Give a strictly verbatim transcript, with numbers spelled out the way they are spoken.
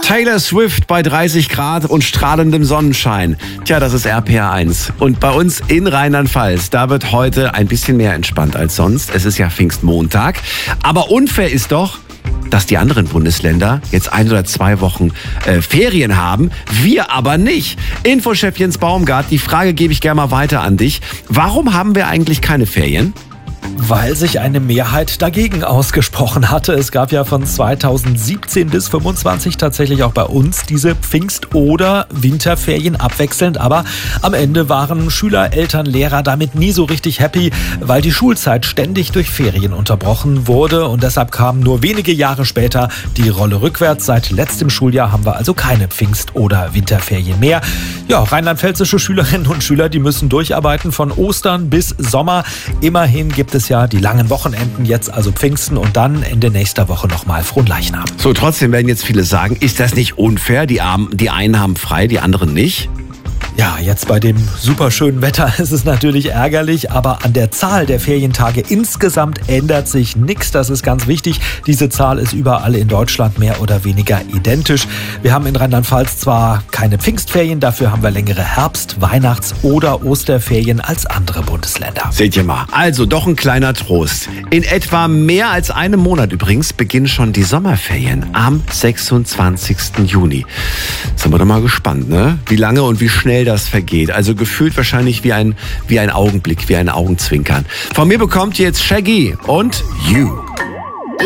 Taylor Swift bei dreißig Grad und strahlendem Sonnenschein. Tja, das ist R P R eins. Und bei uns in Rheinland-Pfalz, da wird heute ein bisschen mehr entspannt als sonst. Es ist ja Pfingstmontag. Aber unfair ist doch, dass die anderen Bundesländer jetzt ein oder zwei Wochen äh, Ferien haben, wir aber nicht. Infochef Jens Baumgart, die Frage gebe ich gerne mal weiter an dich. Warum haben wir eigentlich keine Ferien? Weil sich eine Mehrheit dagegen ausgesprochen hatte. Es gab ja von zweitausendsiebzehn bis fünfundzwanzig tatsächlich auch bei uns diese Pfingst- oder Winterferien abwechselnd. Aber am Ende waren Schüler, Eltern, Lehrer damit nie so richtig happy, weil die Schulzeit ständig durch Ferien unterbrochen wurde. Und deshalb kam nur wenige Jahre später die Rolle rückwärts. Seit letztem Schuljahr haben wir also keine Pfingst- oder Winterferien mehr. Ja, rheinland-pfälzische Schülerinnen und Schüler, die müssen durcharbeiten von Ostern bis Sommer. Immerhin gibt es ja die langen Wochenenden, jetzt also Pfingsten und dann Ende nächster Woche nochmal Fronleichnam. So, trotzdem werden jetzt viele sagen, ist das nicht unfair? Die, Armen, die einen haben frei, die anderen nicht? Ja, jetzt bei dem superschönen Wetter ist es natürlich ärgerlich, aber an der Zahl der Ferientage insgesamt ändert sich nichts. Das ist ganz wichtig. Diese Zahl ist überall in Deutschland mehr oder weniger identisch. Wir haben in Rheinland-Pfalz zwar keine Pfingstferien, dafür haben wir längere Herbst-, Weihnachts- oder Osterferien als andere Bundesländer. Seht ihr mal, also doch ein kleiner Trost. In etwa mehr als einem Monat übrigens beginnen schon die Sommerferien am sechsundzwanzigsten Juni. Sind wir doch mal gespannt, ne? Wie lange und wie schnell das vergeht. Also gefühlt wahrscheinlich wie ein, wie ein Augenblick, wie ein Augenzwinkern. Von mir bekommt ihr jetzt Shaggy und You.